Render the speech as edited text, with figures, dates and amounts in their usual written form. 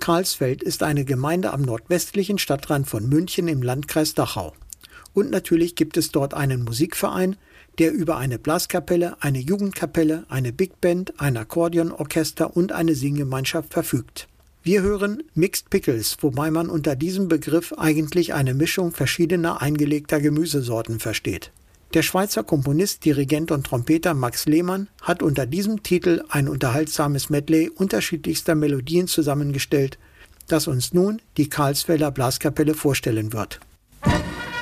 Karlsfeld ist eine Gemeinde am nordwestlichen Stadtrand von München im Landkreis Dachau. Und natürlich gibt es dort einen Musikverein, der über eine Blaskapelle, eine Jugendkapelle, eine Big Band, ein Akkordeonorchester und eine Singgemeinschaft verfügt. Wir hören Mixed Pickles, wobei man unter diesem Begriff eigentlich eine Mischung verschiedener eingelegter Gemüsesorten versteht. Der Schweizer Komponist, Dirigent und Trompeter Max Lehmann hat unter diesem Titel ein unterhaltsames Medley unterschiedlichster Melodien zusammengestellt, das uns nun die Karlsfelder Blaskapelle vorstellen wird.